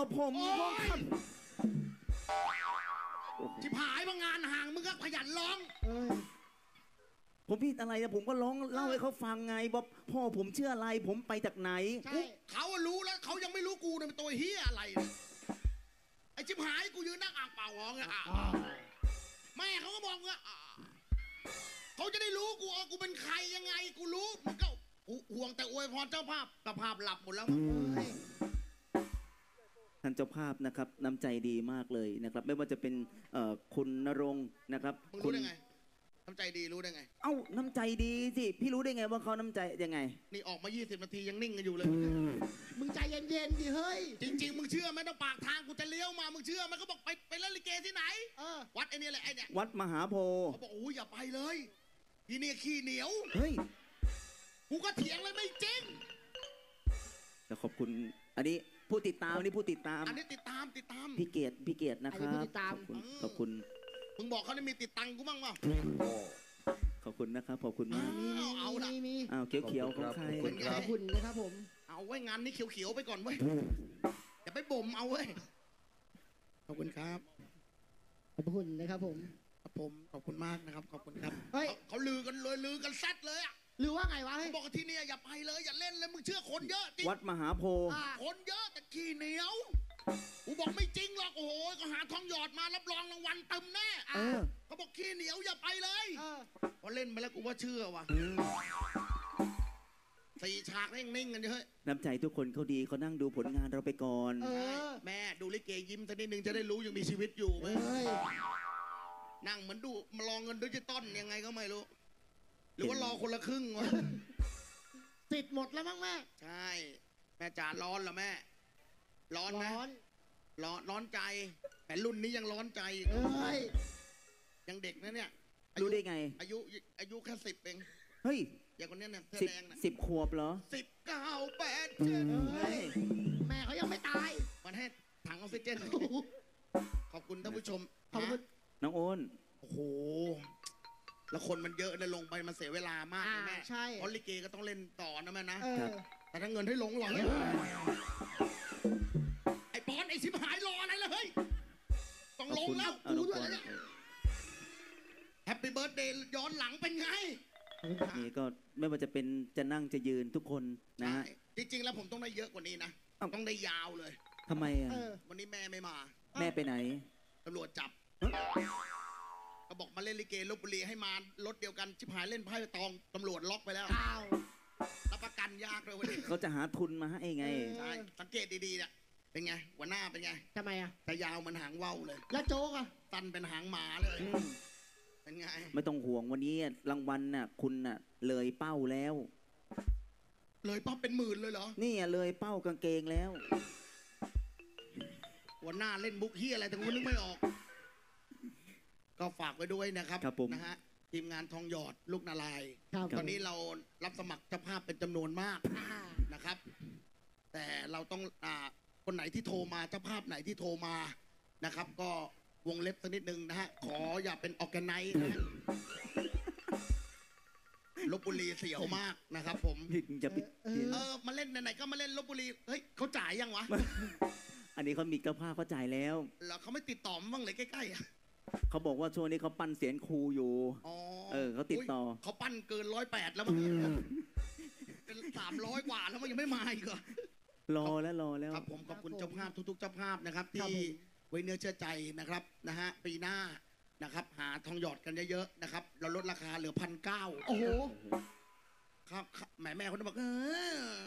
ผมร้องครับที่ผายมางานห่างมึงก็ขยันร้องผมผิดอะไรนะผมก็ร้องเล่าให้เขาฟังไงว่าพ่อผมเชื่ออะไรผมไปจากไหนใช่เขารู้แล้วเขายังไม่รู้กูเนี่ยเป็นตัวเฮียอะไรเนี่ยไอ้ชิบหายกูยืนนั่งอ่างเปล่าห้องอ่ะแม่เขาก็บอกว่าเขาจะได้รู้กูเป็นใครยังไงกูรู้มันก็ห่วงแต่อวยพรเจ้าภาพแต่ภาพหลับหมดแล้วท่านเจ้าภาพนะครับน้ำใจดีมากเลยนะครับไม่ว่าจะเป็นคุณณรงค์นะครับมึงรู้ได้ไงน้ำใจดีรู้ได้ไงเอ้าน้ำใจดีสิพี่รู้ได้ไงว่าเขาน้ำใจยังไงนี่ออกมา20 นาทียังนิ่งกันอยู่เลยมึงใจเย็นๆดิเฮ้ยจริงๆมึงเชื่อไหมต้องปากทางกูจะเลี้ยวมามึงเชื่อไหมเขาบอกไปเล่นลิเกที่ไหนวัดไอ้นี่แหละไอ้เนี่ยวัดมหาโพธิ์เขาบอกโอ้ยอย่าไปเลยที่นี่ขี้เหนียวเฮ้ยกูก็เถียงเลยไม่จริงแต่ขอบคุณอันนี้ผู้ติดตามอันนี้ผู้ติดตามอันนี้ติดตามพี่เกียรตินะครับขอบคุณมึงบอกเขาได้มีติดตังกูบ้างวะขอบคุณนะครับขอบคุณมากเอาละเขียวของใครขอบคุณนะครับผมเอาไว้งานนี้เขียวๆไปก่อนเว้ยอย่าไปบ่มเอาเว้ยขอบคุณครับขอบคุณนะครับผมขอบคุณมากนะครับขอบคุณครับเฮ้ยเขาลือกันเลยลือกันซัดเลยอ่ะหรือว่าไงวะเขาบอกที่นี่อย่าไปเลยอย่าเล่นเลยมึงเชื่อคนเยอะจริงวัดมหาโพธิ์คนเยอะแต่ขี้เหนียวกูบอกไม่จริงหรอกโอ้โหก็หาทองหยอดมารับรองรางวัลเต็มแน่เขาบอกขี้เหนียวอย่าไปเลยพอเล่นไปแล้วกูว่าเชื่อว่ะ4 ฉากนิ่งๆกันเยอะน้ำใจทุกคนเขาดีเขานั่งดูผลงานเราไปก่อนแม่ดูลิเกยิ้มสักนิดนึงจะได้รู้ยังมีชีวิตอยู่ไหมนั่งเหมือนดูมาลองเงินดิจิตอลยังไงก็ไม่รู้หรือว่ารอคนละครึ่งวะติดหมดแล้วมั้งแม่ใช่แม่จ๋าร้อนเหรอแม่ร้อนไหมร้อนใจแต่รุ่นนี้ยังร้อนใจยังเด็กนะเนี่ยรู้ได้ไงอายุแค่10เองเฮ้ยอย่างคนนี้เนี่ยเสื้อแดงนะ 10 ขวบเหรอ 19 8 7 แม่เขายังไม่ตายมันให้ถังออกซิเจนขอบคุณท่านผู้ชมขอบคุณน้องโอนโอ้โหแล้วคนมันเยอะเลยลงไปมันเสียเวลามากแม่ใช่เพราะลิเกก็ต้องเล่นต่อนะแม่นะแต่ถ้าเงินให้หลงไอ้ปอนไอ้ชิบหายรออะไรเลยเฮ้ยต้องลงแล้วกูด้วยแฮปปี้เบิร์ธเดย์ย้อนหลังเป็นไงนี่ก็ไม่ว่าจะเป็นจะนั่งจะยืนทุกคนนะฮะจริงๆแล้วผมต้องได้เยอะกว่านี้นะต้องได้ยาวเลยทำไมอ่ะวันนี้แม่ไม่มาแม่ไปไหนตำรวจจับก็บอกมาเล่นลิเกลพบุรีให้มารถเดียวกันชิบหายเล่นไพ่ตองตำรวจล็อกไปแล้วรับประกันยากเลยวันนี้เขาจะหาทุนมาให้ไงใช่สังเกตดีๆเนี่ยเป็นไงหัวหน้าเป็นไงทำไมอ่ะแต่ยาวมันหางว่าวเลยแล้วโจ๊กอ่ะตันเป็นหางหมาเลยเป็นไงไม่ต้องห่วงวันนี้รางวัลน่ะคุณน่ะเลยเป้าแล้วเลยเป้าเป็น10,000เลยเหรอนี่เลยเป้ากางเกงแล้วหัวหน้าเล่นบุกเฮียอะไรแต่กูนึกไม่ออกก็ฝากไว้ด้วยนะครับนะฮะทีมงานทองหยอดลูกนาลายตอนนี้เรารับสมัครเจ้าภาพเป็นจำนวนมากนะครับแต่เราต้องคนไหนที่โทรมาเจ้าภาพไหนที่โทรมานะครับก็วงเล็บสักนิดนึงนะฮะขออย่าเป็นออร์แกไนซ์นะลพบุรีเสียวมากนะครับผมจะมาเล่นไหนๆก็มาเล่นลพบุรีเฮ้ยเขาจ่ายยังวะอันนี้เขามีเจ้าภาพเขาจ่ายแล้วแล้วเขาไม่ติดต่อบ้างเลยใกล้ๆเขาบอกว่าช่วงนี้เขาปั้นเสียงครูอยู่เขาติดต่อเขาปั้นเกิน108แล้วมั้งเป็น300 กว่าแล้วมันยังไม่มาอีกเหรอรอแล้วครับผมขอบคุณเจ้าภาพทุกๆเจ้าภาพนะครับที่ไว้เนื้อเชื่อใจนะครับนะฮะปีหน้านะครับหาทองหยอดกันเยอะๆนะครับเราลดราคาเหลือ1,900 โอ้โหครับแม่คนนั้นบอก